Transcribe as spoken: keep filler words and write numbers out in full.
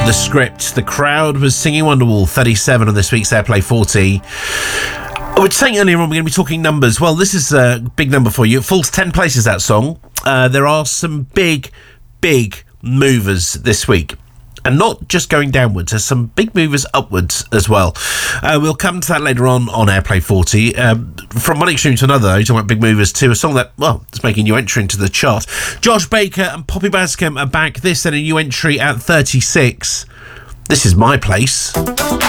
The Script. The Crowd was singing Wonderwall, thirty-seven on this week's Airplay forty. I was saying earlier on, we're going to be talking numbers. Well, this is a big number for you. It falls ten places, that song. Uh, there are some big, big movers this week. And not just going downwards, there's some big movers upwards as well. Uh, we'll come to that later on on Airplay forty. Um, from one extreme to another, you're talking about big movers to a song that, well, is making a new entry into the chart. Josh Baker and Poppy Bascomb are back. This and a new entry at thirty-six. This is My Place.